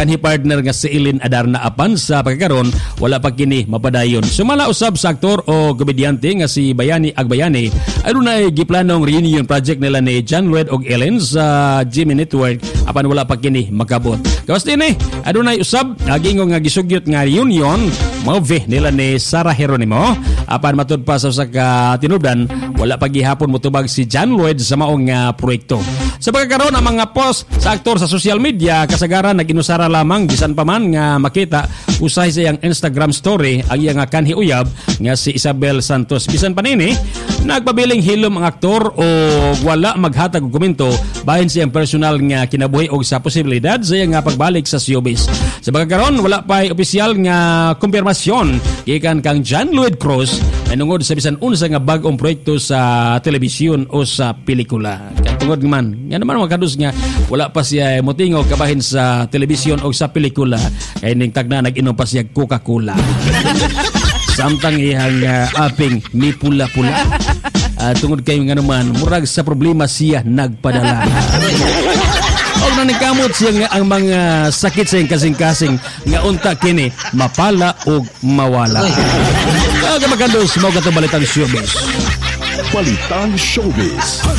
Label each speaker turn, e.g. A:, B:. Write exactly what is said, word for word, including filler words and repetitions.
A: kanhi partner nga si Ilin Adarna apan sa pagkakaroon wala pa kini mapadayon. Sumala usab sa aktor o komedyante nga si Bayani Agbayani adunay giplanong reunion project nila ni John Lloyd og Ellen sa Jimmy Network apan wala pa kini makabot. Kawas din eh adunay usab agingo nga gisugyot nga reunion movie nila ni Sarah Geronimo apan matud pa sa usa ka tinubdan wala pa gihapon motubag si John Lloyd sa maong uh, proyekto. Sa pagkakaroon ang mga post sa aktor sa social media kasagaran naginusara lamang bisan pa man nga makita usahay sa iyang Instagram story ang iyang kanhi uyab nga si Isabel Santos. Bisan pa nini nagpabiling hilom ang aktor o wala maghatag og komento bahin sa iyang personal nga kinabuhi og sa posibilidad sa iyang pagbalik sa showbiz. Sa pagkakaroon wala pa opisyal nga kumpirmasyon gikan kang John Lloyd Cruz ay nungod sa bisan unsa nga bag-ong proyekto sa telebisyon o sa pelikula. Kaya tungod man nga naman makadus nga wala pa siya motingog kabahin sa telebisyon o sa pelikula kay ning tagna nag-inom pa siya Coca-Cola. Samtang iyang uh, aping ni pula-pula. Uh, tungod kayo nga naman murag sa problema siya nagpadala. O nanikamot siya nga ang mga sakit sa iyang kasing-kasing nga unta kini mapala o mawala. Aga magandang sumaw ka ito balitang showbiz.
B: Balitang Showbiz.